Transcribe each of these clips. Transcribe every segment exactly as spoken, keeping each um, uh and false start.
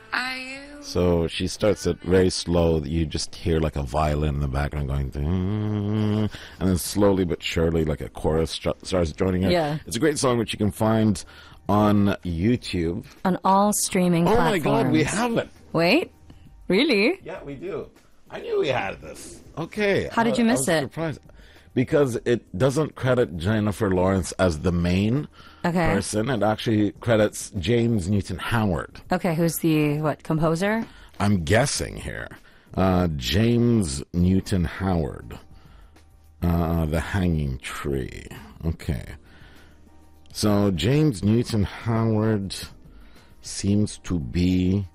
So she starts it very slow. You just hear like a violin in the background going, and then slowly but surely, like a chorus starts joining in. Yeah. It's a great song which you can find on YouTube. On all streaming oh platforms. Oh my God, we have it. Wait, really? Yeah, we do. I knew we had this. Okay. How did you I, miss I was it? Surprised. Because it doesn't credit Jennifer Lawrence as the main okay. person. It actually credits James Newton Howard. Okay, who's the, what, composer? I'm guessing here. Uh, James Newton Howard. Uh, The Hanging Tree. Okay. So James Newton Howard seems to be...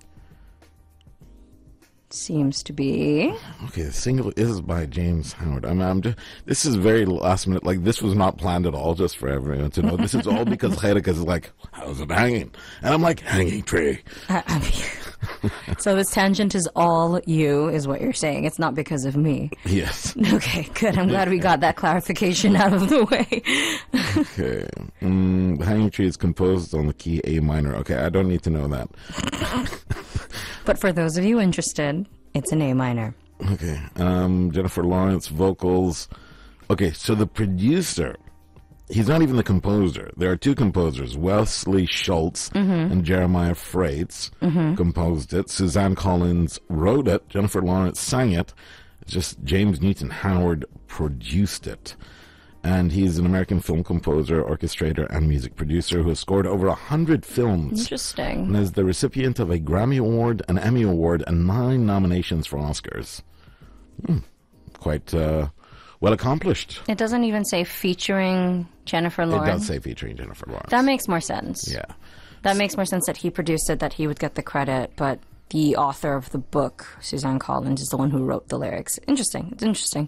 Seems to be. Okay, the single is by James Howard. I mean, I'm just, this is very last minute. Like, this was not planned at all, just for everyone to know. This is all because Khairika is like, how's it hanging? And I'm like, hanging tree. Uh, I mean, so this tangent is all you, is what you're saying. It's not because of me. Yes. Okay, good. I'm glad we got that clarification out of the way. Okay. Mm, the hanging tree is composed on the key A minor. Okay, I don't need to know that. But for those of you interested, it's an A minor. Okay. Um, Jennifer Lawrence, vocals. Okay, so the producer, he's not even the composer. There are two composers, Wesley Schultz mm-hmm. and Jeremiah Freites mm-hmm. composed it. Suzanne Collins wrote it. Jennifer Lawrence sang it. It's just James Newton Howard produced it. And he's an American film composer, orchestrator, and music producer who has scored over a hundred films. Interesting. And is the recipient of a Grammy Award, an Emmy Award, and nine nominations for Oscars. Hmm. Quite uh, well accomplished. It doesn't even say featuring Jennifer Lawrence. It does say featuring Jennifer Lawrence. That makes more sense. Yeah. That makes more sense that he produced it, that he would get the credit, but the author of the book, Suzanne Collins, is the one who wrote the lyrics. Interesting. It's interesting.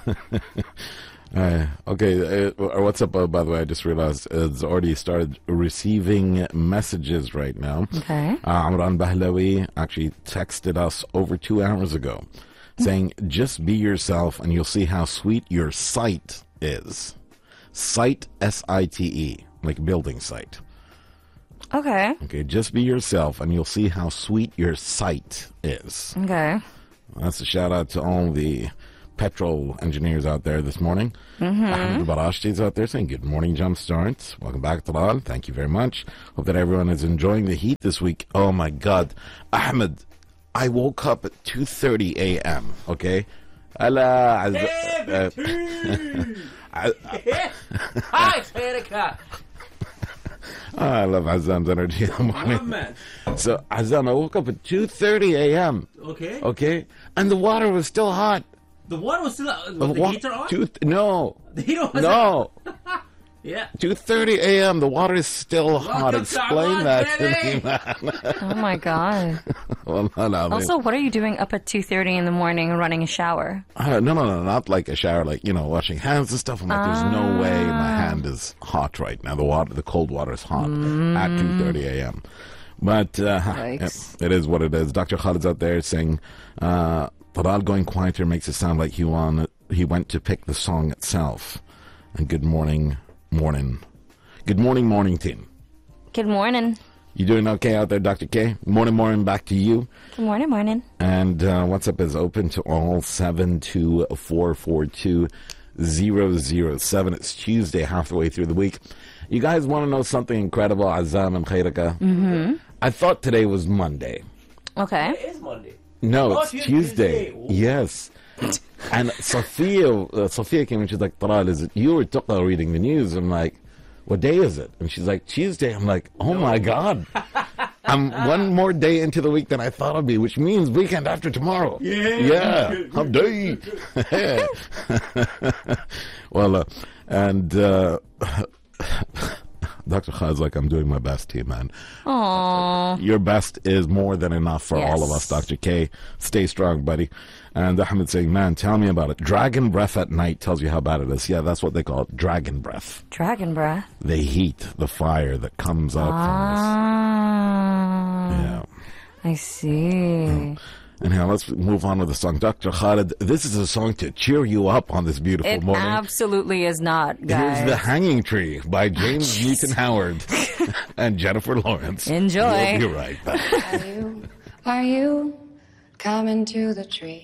Uh, okay, uh, what's up, uh, by the way, I just realized it's already started receiving messages right now. Okay. Uh, Amran Bahlawi actually texted us over two hours ago saying, just be yourself and you'll see how sweet your site is. Site, S I T E, like building site. Okay. Okay, just be yourself and you'll see how sweet your site is. Okay. That's a shout out to all the petrol engineers out there this morning. Mm-hmm. Ahmed Barashti's out there saying, good morning, Jumpstart. Welcome back, Talal. Thank you very much. Hope that everyone is enjoying the heat this week. Oh, my God. Ahmed, I woke up at two thirty a.m., okay? Allah. Uh, Hi, Khairika. Oh, I love Azam's energy in the morning. So, Azam, I woke up at two thirty a.m. Okay. Okay? And the water was still hot. The water was still out. Was The the wa- heater on? two, no. The heater was No. Yeah. two thirty a.m. The water is still hot. Welcome to Explain our that baby. to me, man. Oh, my God. Well, no, no, I mean- Also, what are you doing up at two thirty in the morning and running a shower? Uh, no, no, no, not like a shower, like, you know, washing hands and stuff. I'm like, there's no way my hand is hot right now. The water, the cold water is hot at two thirty a.m. But uh, Yikes. it is what it is. Doctor Khalid's out there saying, uh, Taral going quieter makes it sound like he, won, he went to pick the song itself. And good morning, morning. Good morning, morning team. Good morning. You doing okay out there, Doctor K? Morning, morning, back to you. Good morning, morning. And uh, WhatsApp is open to all, seven two four four two zero zero seven. It's Tuesday, half the way through the week. You guys want to know something incredible, Azam and Khairika? Mm-hmm. I thought today was Monday. Okay. It is Monday. No, Oh, it's Tuesday. Tuesday. Ooh. Yes. And Sophia, uh, Sophia came and she's like, Taral, is it you or Tuqa reading the news? I'm like, what day is it? And she's like, Tuesday. I'm like, oh my God. I'm one more day into the week than I thought I'd be, which means weekend after tomorrow. Yeah. Yeah. Hump day. Well, uh, and uh, Doctor Khalid's like, I'm doing my best here, man. Aww. Your best is more than enough for Yes. all of us, Doctor K. Stay strong, buddy. And Ahmed saying, man, tell me about it. Dragon breath at night tells you how bad it is. Yeah, that's what they call it, dragon breath. Dragon breath. The heat, the fire that comes out Ah. from this. Yeah. I see. Anyhow, let's move on with the song. Doctor Khalid, this is a song to cheer you up on this beautiful It morning. absolutely is not, guys. Here's The Hanging Tree by James Newton Howard and Jennifer Lawrence. Enjoy. We'll be right back. Are you coming to the tree?